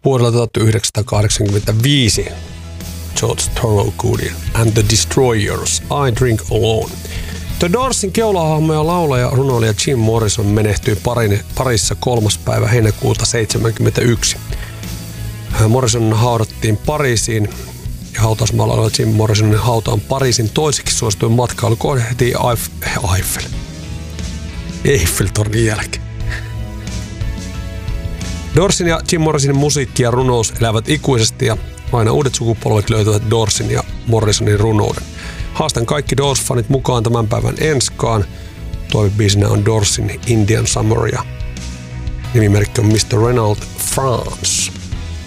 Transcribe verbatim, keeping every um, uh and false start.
vuodella tuhatyhdeksänsataakahdeksankymmentäviisi George Thorogoodin And the Destroyers, I Drink Alone. The Doorsin keulahahmo ja laulaja runoilija Jim Morrison menehtyi parin, parissa kolmas päivä heinäkuuta seitsemänkymmentäyksi. Morrison haudattiin Pariisiin ja hautausmaalla oleva Jim Morrisonin hauta on Pariisin toiseksi suosituin matkailukohde heti Eiff- Eiffel. Eiffeltornin jälkeen. Doorsin ja Jim Morrisonin musiikki ja runous elävät ikuisesti ja aina uudet sukupolvet löytävät Doorsin ja Morrisonin runouden. Haastan kaikki Doors-fanit mukaan tämän päivän enskaan. Toivebiisinä on Doorsin Indian Summer ja nimimerkki on mister Reynald France.